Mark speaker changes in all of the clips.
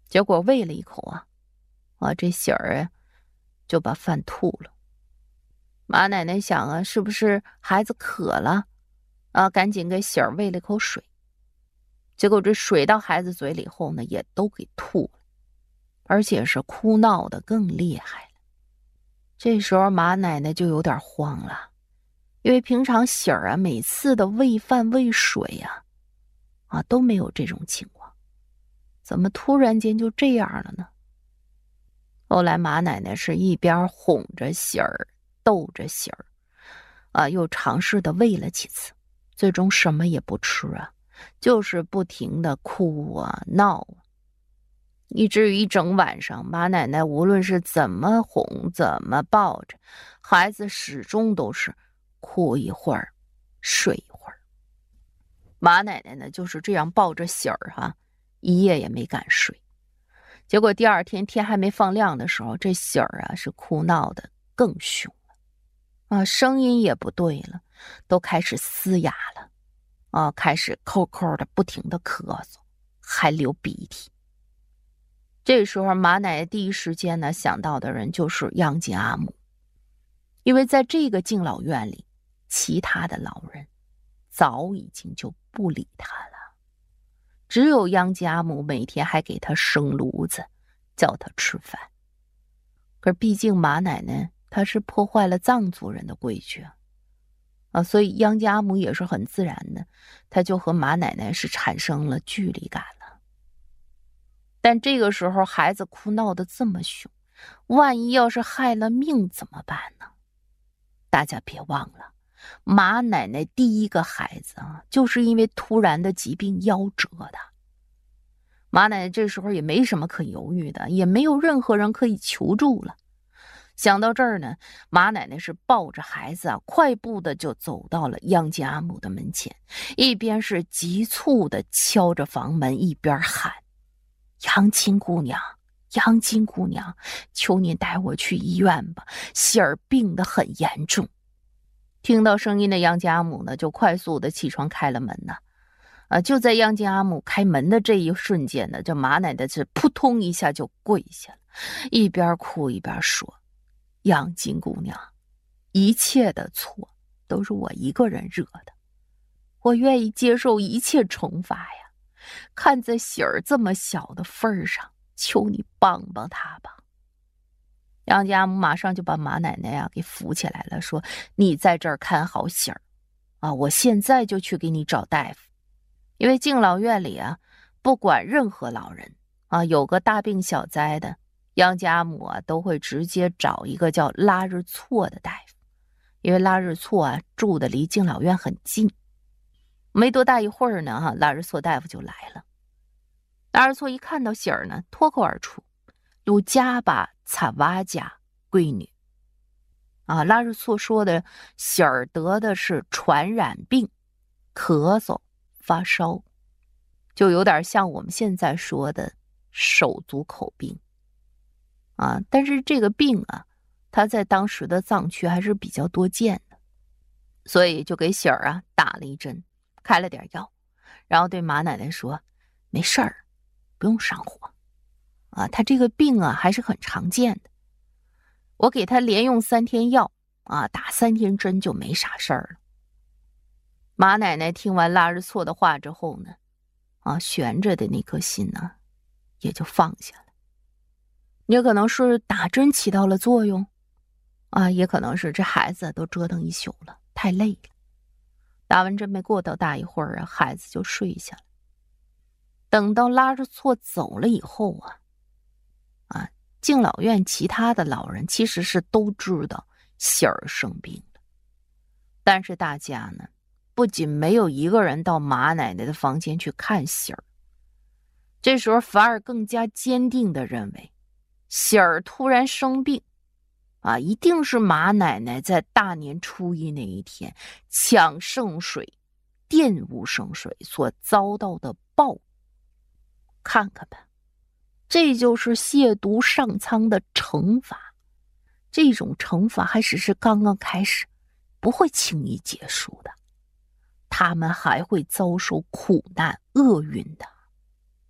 Speaker 1: 结果喂了一口这喜儿就把饭吐了。马奶奶想是不是孩子渴了赶紧给喜儿喂了口水。结果这水到孩子嘴里后呢，也都给吐了，而且是哭闹的更厉害了。这时候马奶奶就有点慌了，因为平常喜儿每次的喂饭喂水都没有这种情况，怎么突然间就这样了呢？后来马奶奶是一边哄着喜儿，逗着喜儿又尝试的喂了几次，最终什么也不吃就是不停的哭闹以至于一整晚上，马奶奶无论是怎么哄怎么抱着孩子，始终都是哭一会儿睡一会儿。马奶奶呢就是这样抱着喜儿一夜也没敢睡。结果第二天天还没放亮的时候，这喜儿是哭闹的更凶了声音也不对了，都开始嘶哑了开始扣扣的不停的咳嗽，还流鼻涕。这时候马奶奶第一时间呢想到的人就是央金阿姆，因为在这个敬老院里，其他的老人早已经就不理他了，只有央金阿姆每天还给他生炉子，叫他吃饭。可是毕竟马奶奶她是破坏了藏族人的规矩所以央金阿姆也是很自然的，他就和马奶奶是产生了距离感了。但这个时候孩子哭闹得这么凶，万一要是害了命怎么办呢？大家别忘了，马奶奶第一个孩子就是因为突然的疾病夭折的。马奶奶这时候也没什么可犹豫的，也没有任何人可以求助了。想到这儿呢，马奶奶是抱着孩子快步的就走到了央金阿姆的门前，一边是急促的敲着房门，一边喊：央金姑娘，央金姑娘，求您带我去医院吧，喜儿病得很严重。听到声音的央金阿姆呢，就快速的起床开了门就在央金阿姆开门的这一瞬间呢，这马奶奶是扑通一下就跪下了，一边哭一边说：央金姑娘，一切的错都是我一个人惹的，我愿意接受一切惩罚呀，看在喜儿这么小的份上，求你帮帮她吧。央金阿姆马上就把马奶奶给扶起来了，说：你在这儿看好喜儿我现在就去给你找大夫。因为敬老院里不管任何老人有个大病小灾的，央金阿姆都会直接找一个叫拉日措的大夫，因为拉日措住的离敬老院很近。没多大一会儿呢拉日措大夫就来了。拉日措一看到喜儿呢，脱口而出：鲁加巴擦瓦加闺女拉日措说的喜儿得的是传染病，咳嗽发烧，就有点像我们现在说的手足口病但是这个病它在当时的藏区还是比较多见的，所以就给喜儿打了一针，开了点药，然后对马奶奶说：没事儿，不用上火他这个病还是很常见的，我给他连用3天药打3天针就没啥事儿了。马奶奶听完拉日措的话之后呢悬着的那颗心也就放下了。也可能是打针起到了作用也可能是这孩子都折腾一宿了，太累了。打完针没过多大一会儿孩子就睡下了。等到拉日措走了以后敬老院其他的老人其实是都知道喜儿生病了，但是大家呢不仅没有一个人到马奶奶的房间去看喜儿，这时候反而更加坚定地认为喜儿突然生病一定是马奶奶在大年初一那一天抢圣水玷污圣水所遭到的报应。看看吧，这就是亵渎上苍的惩罚，这种惩罚还只是刚刚开始，不会轻易结束的，他们还会遭受苦难厄运的。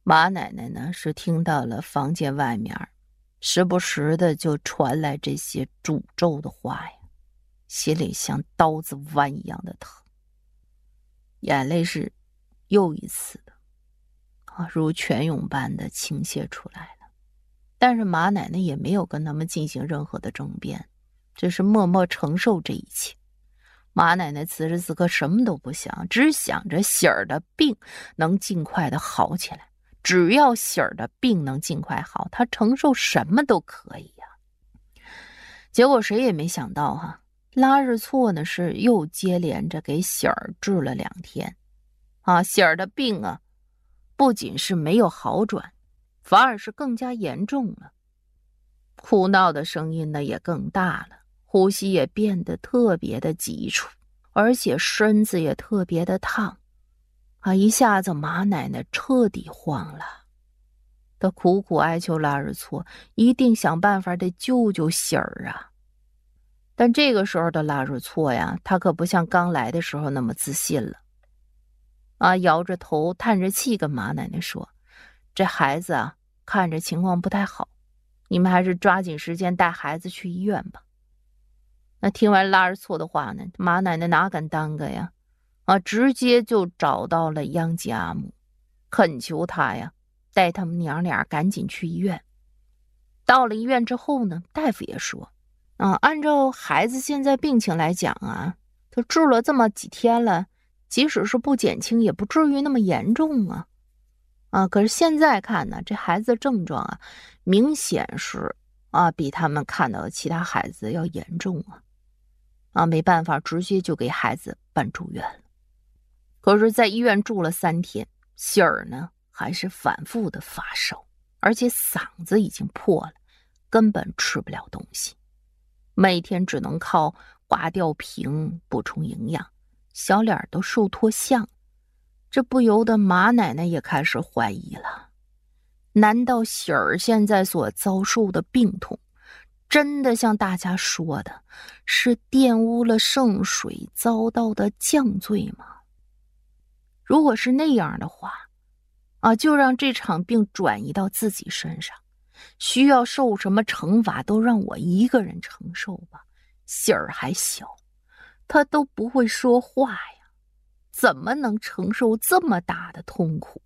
Speaker 1: 马奶奶呢是听到了房间外面时不时的就传来这些诅咒的话呀，心里像刀子剜一样的疼，眼泪是又一次的如泉涌般的倾泻出来了。但是马奶奶也没有跟他们进行任何的争辩，只是默默承受这一切。马奶奶此时此刻什么都不想，只想着喜儿的病能尽快的好起来。只要喜儿的病能尽快好，她承受什么都可以呀。结果谁也没想到拉日错呢是又接连着给喜儿治了2天喜儿的病不仅是没有好转，反而是更加严重了。哭闹的声音呢也更大了，呼吸也变得特别的急促，而且身子也特别的烫一下子马奶奶彻底慌了。她苦苦哀求拉日错一定想办法得救救喜儿但这个时候的拉日错呀，他可不像刚来的时候那么自信了摇着头叹着气跟马奶奶说，这孩子看着情况不太好，你们还是抓紧时间带孩子去医院吧。那听完拉日错的话呢，马奶奶哪敢耽搁呀直接就找到了央吉阿姆，恳求他呀带他们娘俩赶紧去医院。到了医院之后呢，大夫也说按照孩子现在病情来讲他治了这么几天了，即使是不减轻也不至于那么严重可是现在看呢，这孩子的症状明显是比他们看到的其他孩子要严重没办法，直接就给孩子办住院了。可是在医院住了3天，喜儿呢还是反复的发烧，而且嗓子已经破了，根本吃不了东西，每天只能靠挂吊瓶补充营养，小脸都瘦脱相。这不由得马奶奶也开始怀疑了，难道喜儿现在所遭受的病痛真的像大家说的是玷污了圣水遭到的降罪吗？如果是那样的话就让这场病转移到自己身上，需要受什么惩罚都让我一个人承受吧。喜儿还小，她都不会说话呀，怎么能承受这么大的痛苦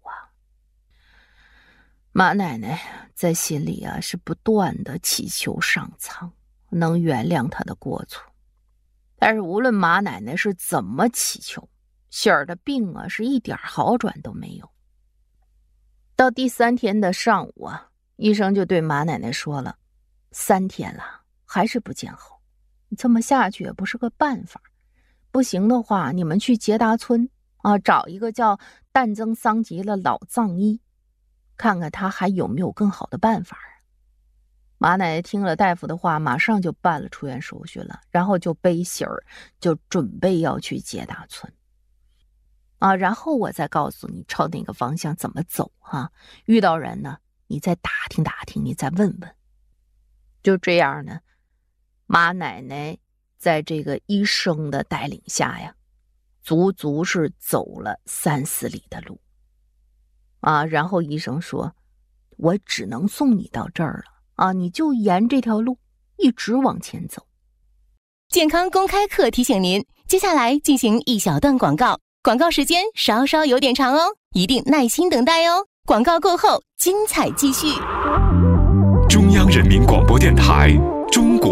Speaker 1: 马奶奶在心里是不断的祈求上苍能原谅她的过错。但是无论马奶奶是怎么祈求，喜儿的病是一点好转都没有。到第3天的上午医生就对马奶奶说了，3天了还是不见好，这么下去也不是个办法，不行的话你们去捷达村找一个叫旦增桑吉的老藏医，看看他还有没有更好的办法马奶奶听了大夫的话，马上就办了出院手续了，然后就背喜儿就准备要去捷达村然后我再告诉你朝哪个方向怎么走遇到人呢你再打听打听，你再问问。就这样呢，马奶奶在这个医生的带领下呀，足足是走了3-4里的路然后医生说，我只能送你到这儿了你就沿这条路一直往前走。
Speaker 2: 健康公开课提醒您，接下来进行一小段广告，广告时间稍稍有点长一定耐心等待广告过后精彩继续。
Speaker 3: 中央人民广播电台中国